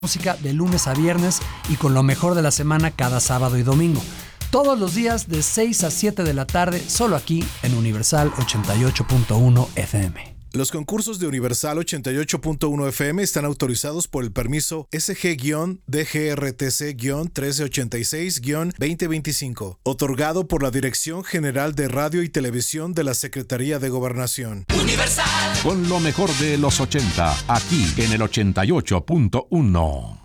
Música de lunes a viernes y con lo mejor de la semana cada sábado y domingo. Todos los días de 6 a 7 de la tarde, solo aquí en Universal 88.1 FM. Los concursos de Universal 88.1 FM están autorizados por el permiso SG-DGRTC-1386-2025, otorgado por la Dirección General de Radio y Televisión de la Secretaría de Gobernación. Universal. Con lo mejor de los 80, aquí en el 88.1.